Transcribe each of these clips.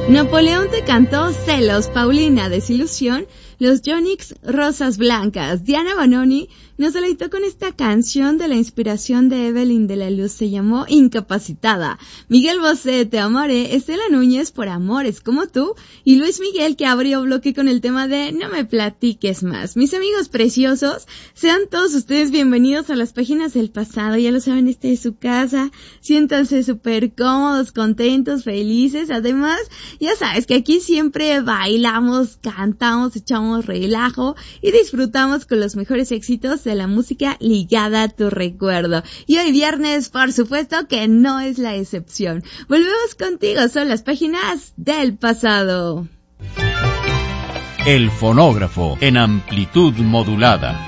Napoleón te cantó Celos, Paulina, Desilusión, los Yonix, Rosas Blancas. Diana Banoni nos deleitó con esta canción de la inspiración de Evelyn de la Luz, se llamó Incapacitada. Miguel Bosé, Te amaré, Estela Núñez, Por amores como tú, y Luis Miguel, que abrió bloque con el tema de No me platiques más. Mis amigos preciosos, sean todos ustedes bienvenidos a las páginas del pasado, ya lo saben, este es su casa, siéntanse súper cómodos, contentos, felices, además, ya sabes que aquí siempre bailamos, cantamos, echamos relajo y disfrutamos con los mejores éxitos de la música ligada a tu recuerdo. Y hoy viernes, por supuesto que no es la excepción. Volvemos contigo, son las páginas del pasado. El fonógrafo en amplitud modulada.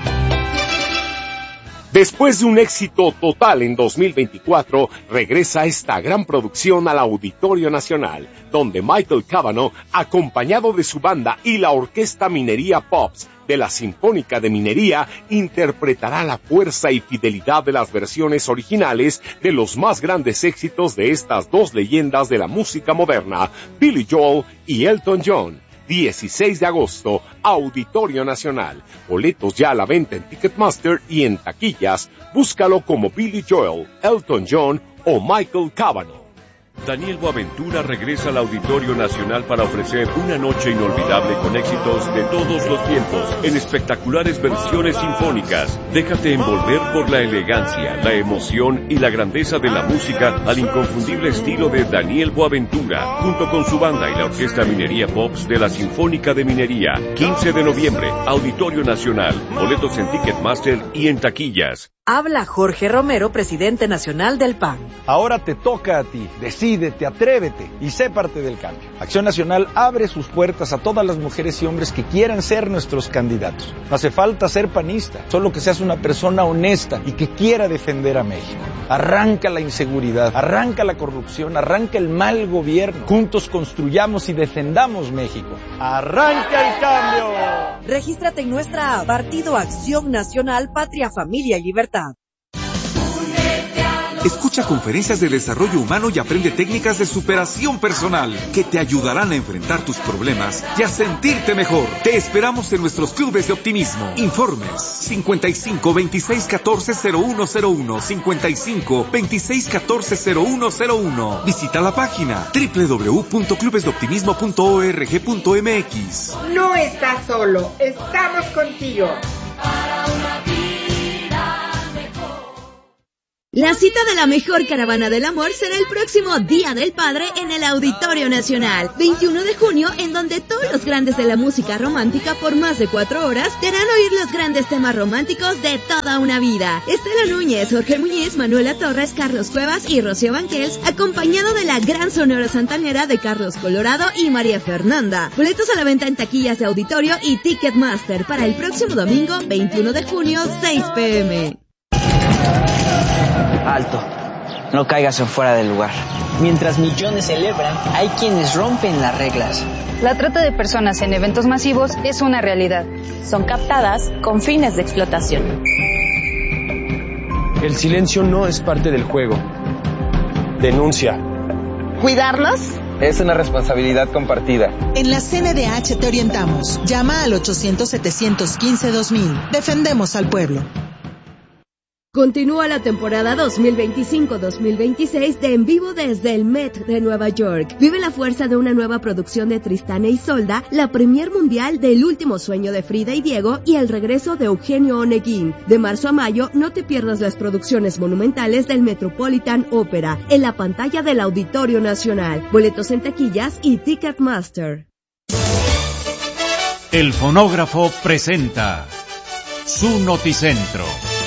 Después de un éxito total en 2024, regresa esta gran producción al Auditorio Nacional, donde Michael Cavanaugh, acompañado de su banda y la Orquesta Minería Pops de la Sinfónica de Minería, interpretará la fuerza y fidelidad de las versiones originales de los más grandes éxitos de estas dos leyendas de la música moderna, Billy Joel y Elton John. 16 de agosto, Auditorio Nacional. Boletos ya a la venta en Ticketmaster y en taquillas. Búscalo como Billy Joel, Elton John o Michael Cavanaugh. Daniel Boaventura regresa al Auditorio Nacional para ofrecer una noche inolvidable con éxitos de todos los tiempos, en espectaculares versiones sinfónicas. Déjate envolver por la elegancia, la emoción y la grandeza de la música al inconfundible estilo de Daniel Boaventura, junto con su banda y la Orquesta Minería Pops de la Sinfónica de Minería. 15 de noviembre, Auditorio Nacional. Boletos en Ticketmaster y en taquillas. Habla Jorge Romero, presidente nacional del PAN. Ahora te toca a ti. Decídete, atrévete y sé parte del cambio. Acción Nacional abre sus puertas a todas las mujeres y hombres que quieran ser nuestros candidatos. No hace falta ser panista, solo que seas una persona honesta y que quiera defender a México. Arranca la inseguridad, arranca la corrupción, arranca el mal gobierno. Juntos construyamos y defendamos México. ¡Arranca el cambio! Regístrate en nuestra app, Partido Acción Nacional, Patria, Familia y Libertad. Escucha conferencias de desarrollo humano y aprende técnicas de superación personal que te ayudarán a enfrentar tus problemas y a sentirte mejor. Te esperamos en nuestros clubes de optimismo. Informes 55 26 14 0101, 55 26 14 0101. Visita la página www.clubesdeoptimismo.org.mx. No estás solo, estamos contigo. La cita de la mejor caravana del amor será el próximo Día del Padre en el Auditorio Nacional, 21 de junio, en donde todos los grandes de la música romántica por más de 4 horas te harán oír los grandes temas románticos de toda una vida. Estela Núñez, Jorge Muñiz, Manuela Torres, Carlos Cuevas y Rocío Banquels, acompañado de la gran sonora santanera de Carlos Colorado y María Fernanda. Boletos a la venta en taquillas de Auditorio y Ticketmaster para el próximo domingo, 21 de junio, 6 p.m. Alto, no caigas en fuera del lugar. Mientras millones celebran, hay quienes rompen las reglas. La trata de personas en eventos masivos es una realidad. Son captadas con fines de explotación. El silencio no es parte del juego. Denuncia. ¿Cuidarlos? Es una responsabilidad compartida. En la CNDH te orientamos. Llama al 800-715-2000. Defendemos al pueblo. Continúa la temporada 2025-2026 de En Vivo desde el Met de Nueva York. Vive la fuerza de una nueva producción de Tristán e Isolda, la premier mundial del Último Sueño de Frida y Diego y el regreso de Eugenio Oneguín. De marzo a mayo, no te pierdas las producciones monumentales del Metropolitan Opera en la pantalla del Auditorio Nacional. Boletos en taquillas y Ticketmaster. El fonógrafo presenta su noticentro.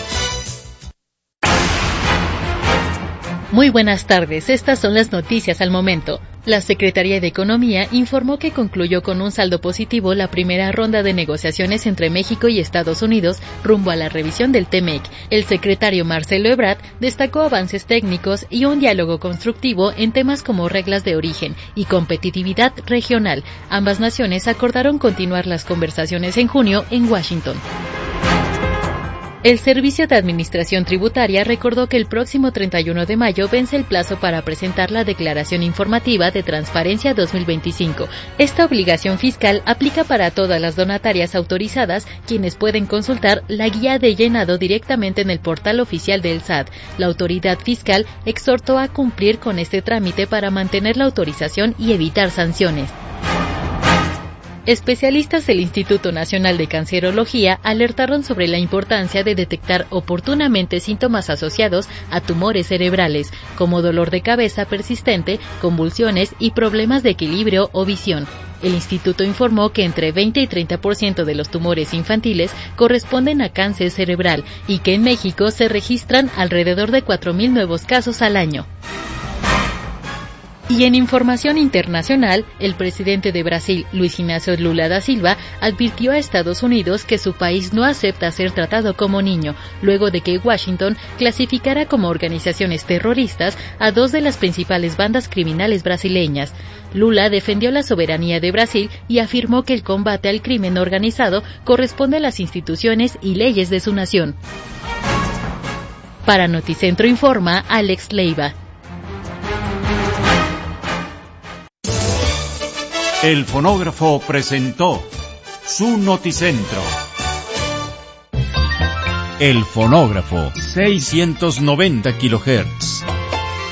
Muy buenas tardes, estas son las noticias al momento. La Secretaría de Economía informó que concluyó con un saldo positivo la primera ronda de negociaciones entre México y Estados Unidos rumbo a la revisión del TEMEC. El secretario Marcelo Ebrard destacó avances técnicos y un diálogo constructivo en temas como reglas de origen y competitividad regional. Ambas naciones acordaron continuar las conversaciones en junio en Washington. El Servicio de Administración Tributaria recordó que el próximo 31 de mayo vence el plazo para presentar la Declaración Informativa de Transparencia 2025. Esta obligación fiscal aplica para todas las donatarias autorizadas, quienes pueden consultar la guía de llenado directamente en el portal oficial del SAT. La autoridad fiscal exhortó a cumplir con este trámite para mantener la autorización y evitar sanciones. Especialistas del Instituto Nacional de Cancerología alertaron sobre la importancia de detectar oportunamente síntomas asociados a tumores cerebrales, como dolor de cabeza persistente, convulsiones y problemas de equilibrio o visión. El instituto informó que entre 20 y 30% de los tumores infantiles corresponden a cáncer cerebral y que en México se registran alrededor de 4,000 nuevos casos al año. Y en información internacional, el presidente de Brasil, Luis Inácio Lula da Silva, advirtió a Estados Unidos que su país no acepta ser tratado como niño, luego de que Washington clasificara como organizaciones terroristas a 2 de las principales bandas criminales brasileñas. Lula defendió la soberanía de Brasil y afirmó que el combate al crimen organizado corresponde a las instituciones y leyes de su nación. Para Noticentro informa Alex Leiva. El fonógrafo presentó su Noticentro. El fonógrafo, 690 kHz.